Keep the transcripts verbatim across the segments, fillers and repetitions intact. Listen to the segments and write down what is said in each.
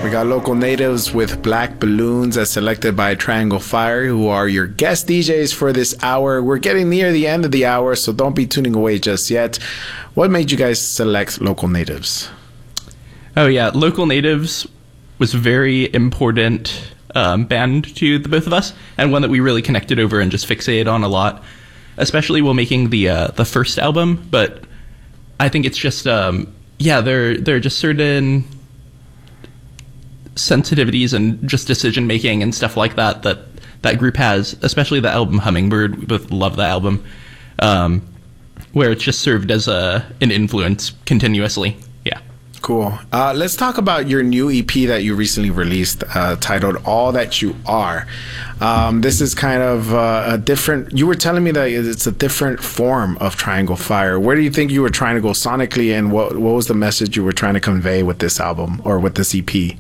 We got Local Natives with Black Balloons as selected by Triangle Fire, who are your guest D Js for this hour. We're getting near the end of the hour, so don't be tuning away just yet. What made you guys select Local Natives? Oh, yeah. Local Natives was a very important um, band to the both of us, and one that we really connected over and just fixated on a lot, especially while making the uh, the first album. But I think it's just, um, yeah, there, there are just certain sensitivities and just decision making and stuff like that that that group has, especially the album Hummingbird. We both love that album, um, where it's just served as a an influence continuously. Yeah. Cool. Uh, let's talk about your new E P that you recently released, uh, titled All That You Are. Um, this is kind of uh, a different, you were telling me that it's a different form of Triangle Fire. Where do you think you were trying to go sonically, and what, what was the message you were trying to convey with this album or with this E P?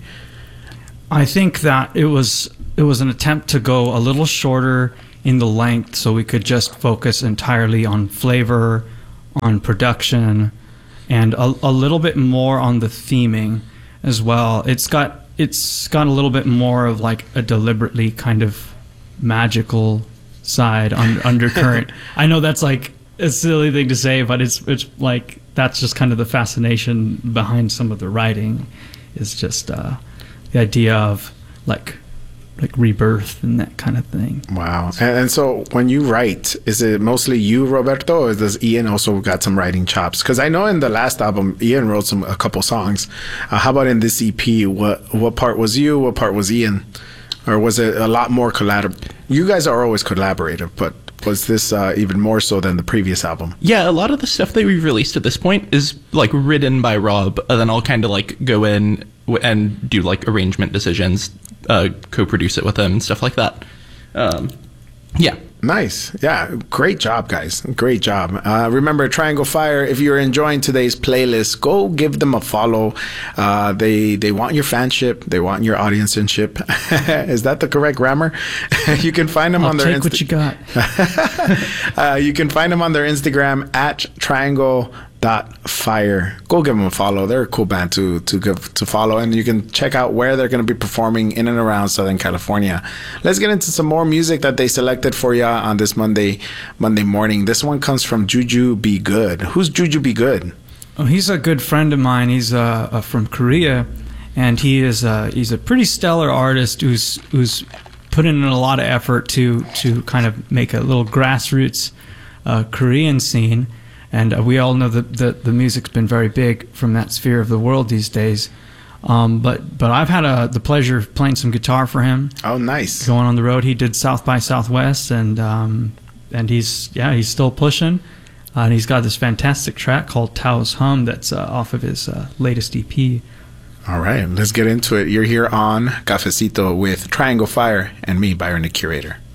I think that it was it was an attempt to go a little shorter in the length so we could just focus entirely on flavor, on production, and a, a little bit more on the theming as well. It's got it's got a little bit more of like a deliberately kind of magical side on undercurrent. I know that's like a silly thing to say, but it's it's like that's just kind of the fascination behind some of the writing. Is just uh, the idea of like like rebirth and that kind of thing. Wow. And, and so when you write, is it mostly you, Roberto, or does Ian also got some writing chops? Because I know in the last album, Ian wrote some a couple songs. Uh, how about in this E P? What what part was you? What part was Ian? Or was it a lot more collaborative? You guys are always collaborative, but was this uh, even more so than the previous album? Yeah, a lot of the stuff that we've released at this point is like written by Rob, and then I'll kind of like go in and do like arrangement decisions, uh, co-produce it with him and stuff like that. Um, yeah. Nice. Yeah. Great job, guys. Great job. Uh, remember, Triangle Fire, if you're enjoying today's playlist, go give them a follow. Uh, they they want your fanship. They want your audiencemanship. Is that the correct grammar? You can find them I'll on their take Insta- what you got. uh, you can find them on their Instagram at triangle dot fire. Go give them a follow. They're a cool band to to give to follow, and you can check out where they're going to be performing in and around Southern California. Let's get into some more music that they selected for you on this Monday Monday morning. This one comes from Juju Be Good. Who's Juju Be Good? Oh, he's a good friend of mine. He's uh, uh, from Korea, and he is uh, he's a pretty stellar artist who's who's put in a lot of effort to to kind of make a little grassroots uh, Korean scene. And uh, we all know that the, the music's been very big from that sphere of the world these days. Um, but but I've had uh, the pleasure of playing some guitar for him. Oh, nice. Going on the road. He did South by Southwest, and um, and he's yeah he's still pushing. Uh, and he's got this fantastic track called Tao's Hum that's uh, off of his uh, latest E P. All right, let's get into it. You're here on Cafecito with Triangle Fire and me, Byron the Curator.